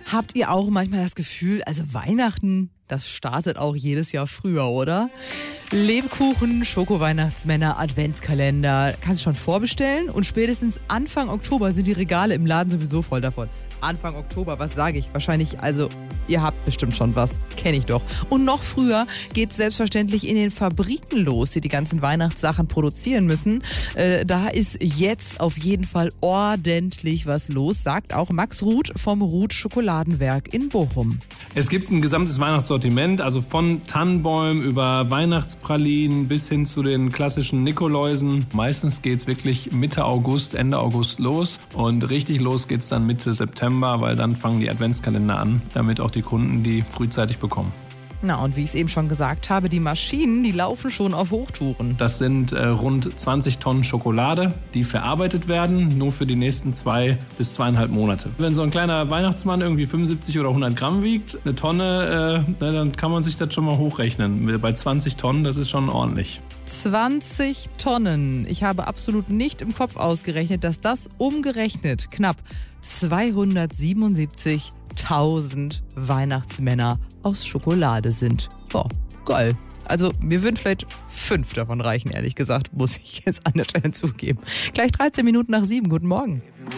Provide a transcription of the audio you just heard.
Habt ihr auch manchmal das Gefühl, also Weihnachten, das startet auch jedes Jahr früher, oder? Lebkuchen, Schoko-Weihnachtsmänner, Adventskalender, kannst du schon vorbestellen und spätestens Anfang Oktober sind die Regale im Laden sowieso voll davon. Anfang Oktober, was sage ich? Wahrscheinlich, also ihr habt bestimmt schon was, kenne ich doch. Und noch früher geht es selbstverständlich in den Fabriken los, die ganzen Weihnachtssachen produzieren müssen. Da ist jetzt auf jeden Fall ordentlich was los, sagt auch Max Ruth vom Ruth Schokoladenwerk in Bochum. Es gibt ein gesamtes Weihnachtssortiment, also von Tannenbäumen über Weihnachtspralinen bis hin zu den klassischen Nikoläusen. Meistens geht es wirklich Mitte August, Ende August los und richtig los geht es dann Mitte September, weil dann fangen die Adventskalender an, damit auch die Kunden die frühzeitig bekommen. Na, und wie ich es eben schon gesagt habe, die Maschinen, die laufen schon auf Hochtouren. Das sind rund 20 Tonnen Schokolade, die verarbeitet werden, nur für die nächsten 2 bis 2,5 Monate. Wenn so ein kleiner Weihnachtsmann irgendwie 75 oder 100 Gramm wiegt, eine Tonne, dann kann man sich das schon mal hochrechnen. Bei 20 Tonnen, das ist schon ordentlich. 20 Tonnen. Ich habe absolut nicht im Kopf ausgerechnet, dass das umgerechnet knapp 277.000 Weihnachtsmänner aus Schokolade sind. Boah, geil. Also mir würden vielleicht 5 davon reichen, ehrlich gesagt, muss ich jetzt an der Stelle zugeben. Gleich 13 Minuten nach 7. Guten Morgen.